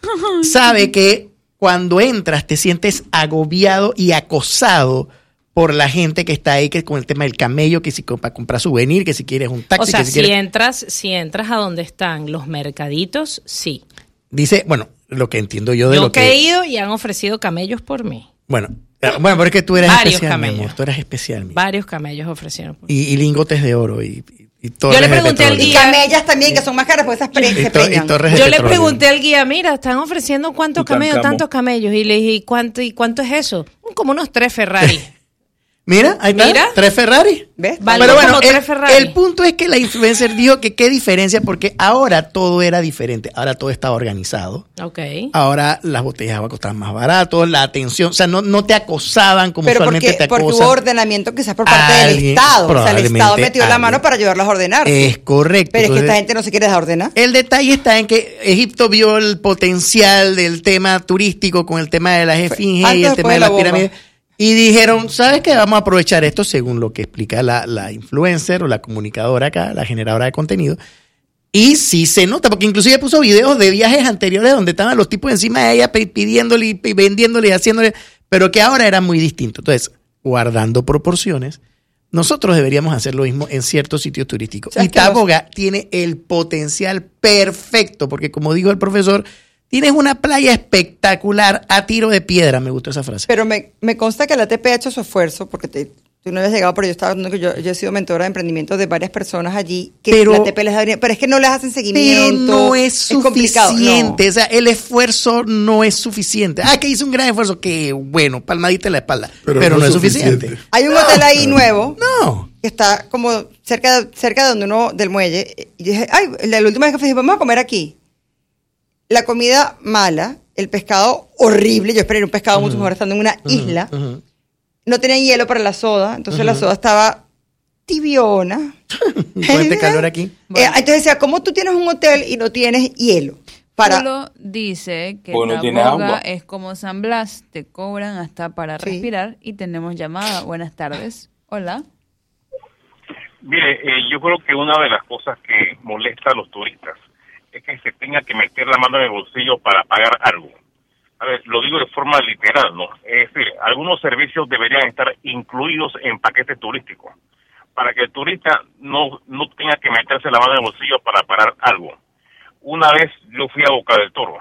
sabe que cuando entras te sientes agobiado y acosado por la gente que está ahí, que con el tema del camello, que si para comprar souvenir, que si quieres un taxi. O sea, que si, si quieres... entras, si entras a donde están los mercaditos, sí. Dice, bueno, lo que entiendo yo de Yo lo que que... he ido y han ofrecido camellos por mí. Bueno, bueno, pero es que tú eres Varios especial, mi camellos. amor, tú eres especial. mi. Varios camellos ofrecieron por mí. Y, y lingotes de oro y, y, y Yo torres le de pregunté al petróleo. Y guía- camellas también, que son más caras, porque esas pre- Y se to- y preñan. torres de Yo le petróleo. pregunté al guía, mira, están ofreciendo cuántos camellos, Tutankamón. tantos camellos. Y le dije, ¿y cuánto, ¿y cuánto es eso? Como unos tres Ferrari. Mira, ahí está, Mira. tres Ferrari. ¿Ves? Vale. Pero bueno, como tres el, Ferrari. el punto es que la influencer dijo que qué diferencia, porque ahora todo era diferente. Ahora todo estaba organizado. Ok. Ahora las botellas de agua costaban más barato, la atención, o sea, no, no te acosaban como Pero usualmente porque, te porque acosan. hubo ordenamiento quizás por parte del Alguien, Estado. O sea, el probablemente Estado metió la alguien. mano para ayudarlos a ordenar. Es correcto. Pero es que Entonces, esta gente no se quiere dejar ordenar. el detalle está en que Egipto vio el potencial del tema turístico con el tema de las esfinges antes y el o tema después de de las la bomba. pirámides. Y dijeron, ¿sabes qué? Vamos a aprovechar esto según lo que explica la, la influencer o la comunicadora acá, la generadora de contenido. Y sí se nota, porque inclusive puso videos de viajes anteriores donde estaban los tipos encima de ella pi- pidiéndole y pi- vendiéndole y haciéndole, pero que ahora era muy distinto. Entonces, guardando proporciones, nosotros deberíamos hacer lo mismo en ciertos sitios turísticos. ¿Sabes Y qué pasa? Táboga tiene el potencial perfecto, porque como dijo el profesor, tienes una playa espectacular a tiro de piedra. Me gustó esa frase. Pero me, me consta que la A T P ha hecho su esfuerzo, porque te- tú no habías llegado, pero yo estaba hablando que yo, yo he sido mentora de emprendimiento de varias personas allí, que Pero- la A T P les da dinero, pero es que no les hacen Pero seguimiento. no es complicado, no. suficiente. O sea, el esfuerzo no es suficiente. Ah, que hice un gran esfuerzo. Que bueno, palmadita en la espalda. Pero, no, es suficiente. Hay un hotel ahí nuevo No. que está como cerca de, cerca de donde uno, del muelle. Y dije, ay, la, la última vez que fui, dije, vamos a comer aquí. La comida mala, el pescado horrible. Yo esperé un pescado mucho mejor estando en una isla. Ujú. No tenía hielo para la soda, entonces la soda estaba tibiona. Y con este calor aquí. Eh, entonces decía, ¿cómo tú tienes un hotel y no tienes hielo? Para, Polo dice que Porque no tiene Taboga agua. es como San Blas, te cobran hasta para Sí. respirar y tenemos llamada. Buenas tardes. Hola. Mire, eh, yo creo que una de las cosas que molesta a los turistas es que se tenga que meter la mano en el bolsillo para pagar algo. A ver, lo digo de forma literal, ¿no? Es decir, algunos servicios deberían estar incluidos en paquetes turísticos para que el turista no, no tenga que meterse la mano en el bolsillo para pagar algo. Una vez yo fui a Boca del Toro,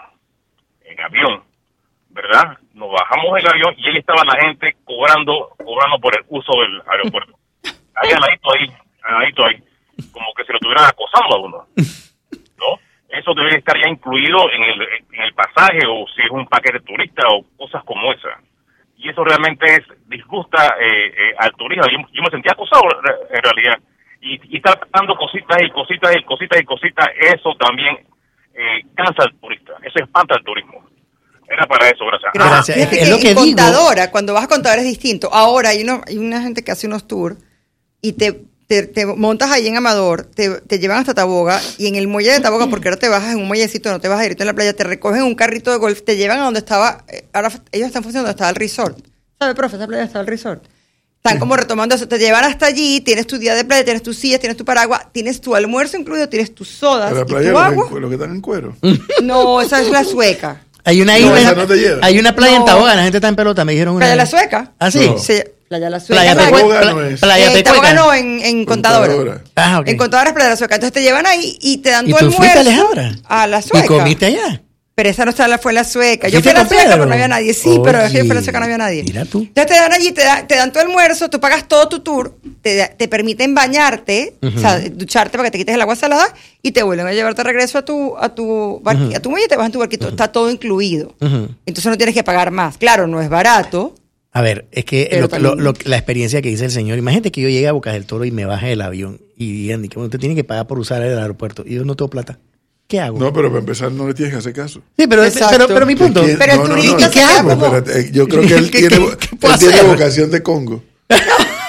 en avión, ¿verdad? Nos bajamos del avión y ahí estaba la gente cobrando cobrando por el uso del aeropuerto. Ahí al ladito ahí, al ladito ahí, como que se lo estuvieran acosando a uno, ¿no? Eso debe estar ya incluido en el, en el pasaje o si es un paquete turista o cosas como esa. Y eso realmente es disgusta eh, eh, al turista. Yo, yo me sentía acosado en realidad. Y, y estar dando cositas y cositas y cositas y cositas, eso también eh, cansa al turista. Eso espanta al turismo. Era para eso, gracias. Gracias. Fíjate Es que lo que en digo. Contadora, cuando vas a Contadora es distinto. Ahora hay, uno, hay una gente que hace unos tours y te, te, te montas ahí en Amador, te, te llevan hasta Taboga y en el muelle de Taboga, porque ahora te bajas en un muellecito, no te vas directo en la playa, te recogen un carrito de golf, te llevan a donde estaba, eh, ahora ellos están funcionando donde estaba el resort. ¿Sabe, profe? Esa playa estaba el resort. Están como retomando eso, te llevan hasta allí, tienes tu día de playa, tienes tus sillas, tienes tu paraguas, tienes tu almuerzo incluido, tienes tus sodas A la y playa tu los, agua. en- los que están en cuero. No, esa es la sueca. Hay una No, isla, esa no te lleva. hay una playa en No. Taboga, la gente está en pelota, me dijeron una ¿Playa La vez. Sueca? ¿Ah, sí? No. Se- Playa La Sueca. Playa ¿sabes? Taboga Tecueca. no es. Playa Eh, Taboga Tecueca. no, en, en Contadora. Contadora. Ah, ok. En Contadora es Playa La Sueca. Entonces te llevan ahí y te dan ¿Y tu tú fuiste, almuerzo Alejandra? a La Sueca. ¿Y comiste allá? Pero esa no estaba, la- fue La Sueca. Yo ¿Fuiste fui a La con Sueca, Pedro? pero no había nadie. Sí, pero es que yo fui a La Oye, Sueca, no había nadie. mira tú. Entonces te dan allí, te, da- te dan tu almuerzo, tú pagas todo tu tour, te, te permiten bañarte, o sea, ducharte para que te quites el agua salada y te vuelven a llevarte de regreso a tu a tu barqui- a tu muelle y te vas en tu barquito. Está todo incluido. Ujú. Entonces no tienes que pagar más. Claro, no es barato. A ver, es que Pero lo- también- lo- lo- la experiencia que dice el señor, imagínate que yo llegue a Boca del Toro y me baje del avión y digan que usted tiene que pagar por usar el aeropuerto y yo no tengo plata. ¿Qué hago? No, pero para empezar no le tienes que hacer caso. sí, pero, Exacto. pero, pero mi punto. ¿Quién- Pero el no, no, turista no, se ¿qué queda hago? como- Espérate, eh, yo creo que él ¿Qué- tiene, qué- qué puedo él tiene hacer? vocación de Congo.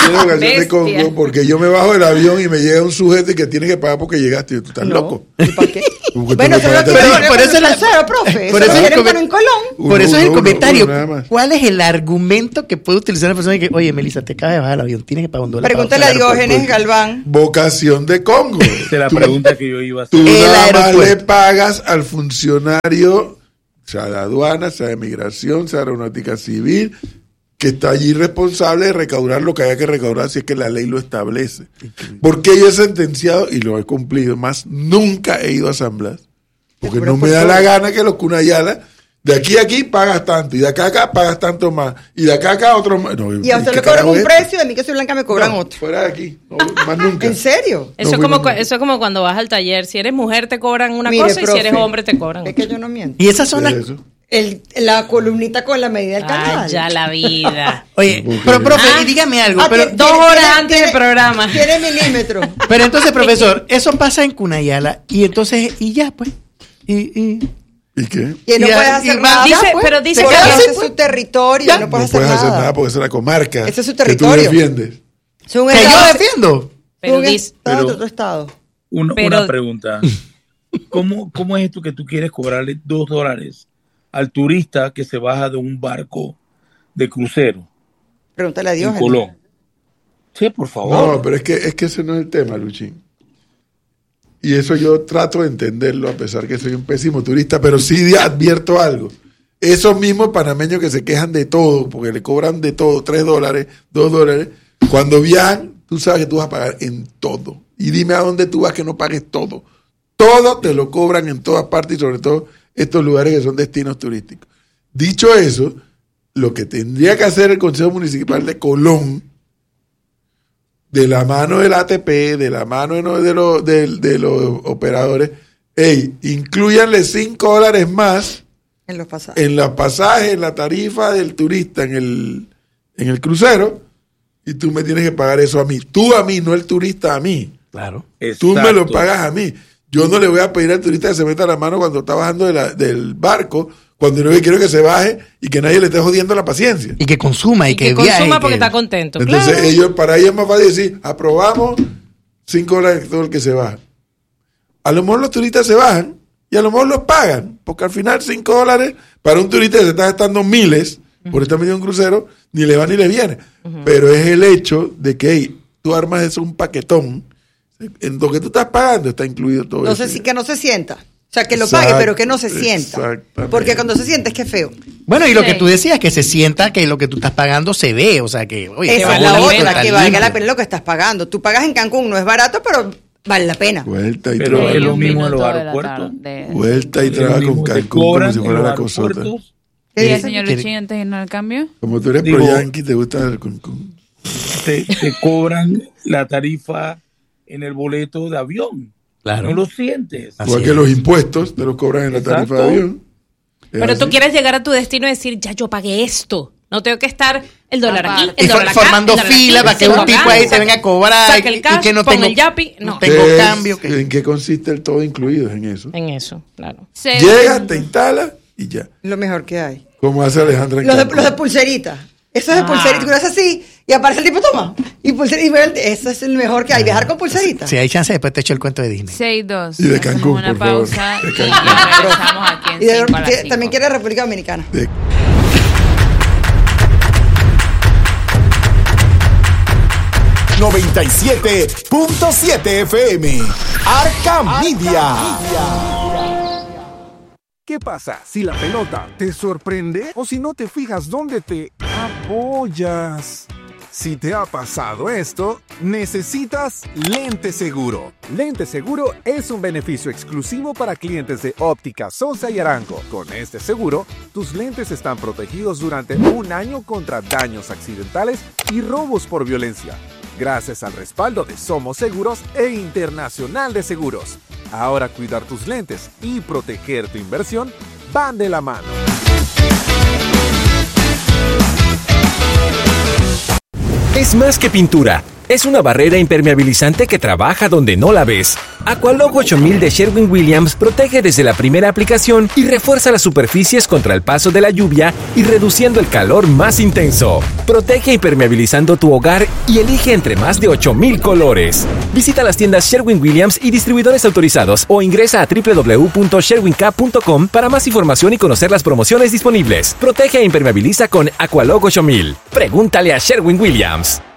tiene vocación de Bestia. Congo porque yo me bajo del avión y me llega un sujeto y que tiene que pagar porque llegaste. ¿Tú estás loco? ¿Y para qué? Como que tú Bueno, me eso es lo que pagaste a ti. yo por eso el la- crucero, profe. por Eso eso lo el quieren come- poner en Colón. Uno, Por eso es el uno, comentario. uno nada más. ¿Cuál es el argumento que puede utilizar una persona que, oye, Melissa, te acaba de bajar el avión, tienes que pagar un dólar? Pregúntale a para bajar al Diógenes aeropuerto"? Galván. Vocación de Congo. Esa es la Tú- pregunta que yo iba a Tú hacer. El nada más aeropuerto. le pagas al funcionario, sea de aduana, sea de migración, sea de aeronáutica civil, que está allí responsable de recaudar lo que haya que recaudar si es que la ley lo establece. Porque yo he sentenciado y lo he cumplido, más nunca he ido a asambleas. Porque Pero no por me da todo. la gana que los Cunayala, de aquí a aquí pagas tanto, y de acá a acá pagas tanto más, y de acá a acá otro más. No, Y a usted ¿qué le cobran carajo un es? precio y a mí que soy blanca me cobran No, otro. Fuera de aquí, no, más nunca. ¿En serio? Eso, No es como, fuimos cu- eso es como cuando vas al taller. Si eres mujer te cobran una Mire, cosa y profe, si eres hombre te cobran Es otra. que yo no miento. Y esas son ¿Qué las... es eso? El, la columnita con la medida del canal. Ay, ya la vida. Oye, Ok. pero profe, Ah. y dígame algo, Ah, pero, tiene- dos tiene- horas tiene- antes del tiene- programa. Tiene milímetros. pero entonces, profesor, eso pasa en Cunayala y entonces, y ya, pues. Y, y, ¿Y qué? Y no Y- puedes y hacer va- nada. dice- Ya, pues. pero dice Por que- eso sí, ese es pues. su territorio. Ya. No No puedes puedes hacer hacer nada. nada porque esa es la comarca Ese es su que tú territorio. defiendes. Es un que yo estado- defiendo. Pero un dice- estado de pero- otro estado. Una, Pero- una pregunta. ¿Cómo, ¿Cómo es esto que tú quieres cobrarle dos dólares al turista que se baja de un barco de crucero Pregúntale a en Dios. Colón? Sí, por favor. No, pero es que, es que ese no es el tema, Luchín. Y eso yo trato de entenderlo, a pesar que soy un pésimo turista, pero sí de- advierto algo. Esos mismos panameños que se quejan de todo, porque le cobran de todo, tres dólares, dos dólares, cuando viajan, tú sabes que tú vas a pagar en todo. Y dime a dónde tú vas que no pagues todo. Todo te lo cobran en todas partes y sobre todo estos lugares que son destinos turísticos. Dicho eso, lo que tendría que hacer el Consejo Municipal de Colón, de la mano del A T P, de la mano de, no- de, los, de, de los operadores, hey, incluyanle cinco dólares más En los pasajes. en los pasajes, en la tarifa del turista, en el, en el crucero, y tú me tienes que pagar eso a mí. Tú a mí, no el turista a mí. Claro. Tú me lo Exacto. pagas a mí. Yo no le voy a pedir al turista que se meta la mano cuando está bajando de la- del barco, cuando yo quiero que se baje y que nadie le esté jodiendo la paciencia. Y que consuma y, Y que, que viaje. consuma y porque que- está contento. Entonces, claro. ellos, para ellos es más fácil decir, aprobamos cinco dólares todo el que se baja. A lo mejor los turistas se bajan y a lo mejor los pagan, porque al final cinco dólares para un turista que se está gastando miles por estar metido en un crucero, ni le va ni le viene. Pero es el hecho de que hey, tú armas eso un paquetón, en lo que tú estás pagando está incluido todo No eso. sé si que no se sienta. O sea, que lo Exacto, pague, pero que no se sienta. exactamente. Porque cuando se sienta es que es feo. Bueno, y lo Sí. que tú decías, que se sienta que lo que tú estás pagando se ve, o sea que, oye, Esa está es la bonito, otra, está que valga limpio. la pena lo que estás pagando. Tú pagas en Cancún, no es barato, pero vale la pena. Vuelta y Pero trabaja. es lo Un mismo en los minuto de la aeropuertos. tarde. Vuelta y Es lo trabaja mismo, con te Cancún como cobran si en fuera los la cosota. aeropuertos. ¿Qué Sí, dice? señor ¿Quiere- Luchín, antes de irnos al cambio. Como tú eres Digo- pro yankee, te gusta el Cancún. Te, te cobran la tarifa en el boleto de avión. Claro. No lo sientes. Así Igual que es. los impuestos te los cobran en la tarifa de Exacto. avión. Es Pero tú así. quieres llegar a tu destino y decir, ya yo pagué esto. No tengo que estar el dólar aquí, Aparte. el Y for- dólar acá, formando el dólar fila aquí, para que saca un tipo acá, ahí te saca- venga a cobrar saca el y, y cash, que no pon tengo, el yapi. No, tengo ¿Qué es? cambio. Que... ¿En qué consiste el todo incluido? Es en eso. en eso, claro. Llegas, te instalas y ya. Lo mejor que hay. Como hace Alejandra en Los de, Cancún. los de pulserita. Eso es de Ah. pulserita. Tú lo haces así y aparece el tipo, toma. Y pulserita. Y ve el- eso es el mejor que hay. Viajar con pulserita. Si hay chance, después te echo el cuento de Disney. seis dos. Y de Hacemos Cancún, una por favor. pausa De y Cancún. regresamos aquí en Y de- cinco a las que- cinco. también quiere República Dominicana. De- noventa y siete punto siete F M. Arca Media. ¿Qué pasa si la pelota te sorprende o si no te fijas dónde te apoyas? Si te ha pasado esto, necesitas Lente Seguro. Lente Seguro es un beneficio exclusivo para clientes de Óptica Sosa y Arango. Con este seguro, tus lentes están protegidos durante un año contra daños accidentales y robos por violencia, gracias al respaldo de Somos Seguros e Internacional de Seguros. Ahora cuidar tus lentes y proteger tu inversión van de la mano. Es más que pintura, Es una barrera impermeabilizante que trabaja donde no la ves. Aqualog ocho mil de Sherwin-Williams protege desde la primera aplicación y refuerza las superficies contra el paso de la lluvia y reduciendo el calor más intenso. Protege impermeabilizando tu hogar y elige entre más de ocho mil colores. Visita las tiendas Sherwin-Williams y distribuidores autorizados o ingresa a doble u doble u doble u punto sherwin cap punto com para más información y conocer las promociones disponibles. Protege e impermeabiliza con Aqualog ocho mil. Pregúntale a Sherwin-Williams.